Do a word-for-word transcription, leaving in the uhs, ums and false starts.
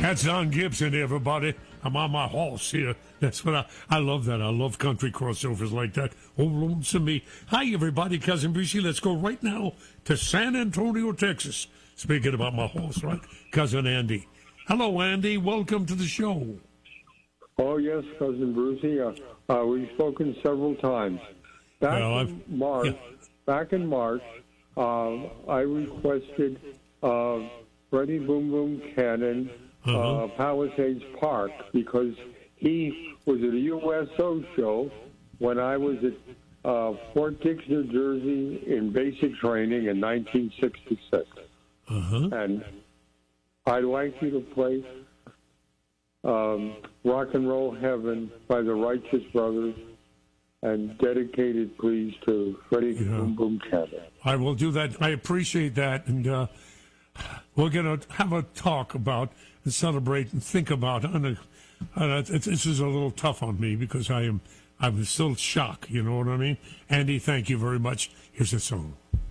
That's Don Gibson, everybody. I'm on my horse here. That's what I, I love that. I love country crossovers like that. Oh, lonesome me. Hi, everybody. Cousin Brucey. Let's go right now to San Antonio, Texas. Speaking about my horse, right? Cousin Andy. Hello, Andy. Welcome to the show. Oh, yes, Cousin Brucey. Uh, uh, we've spoken several times. Back Well, in I've- March, yeah. back in March, uh, I requested uh, Freddie Boom Boom Cannon, Uh-huh. uh, Palisades Park, because he was at a U S O show when I was at uh, Fort Dix, New Jersey, in basic training in nineteen sixty-six. Uh-huh. And I'd like you to play um, Rock and Roll Heaven by the Righteous Brothers, and dedicate it, please, to Freddie Yeah. Boom Boom Cannon. I will do that. I appreciate that. And uh, we're going to have a talk about and celebrate and think about. And, uh, uh, it's, this is a little tough on me because I am I'm still shocked. You know what I mean? Andy, thank you very much. Here's a song.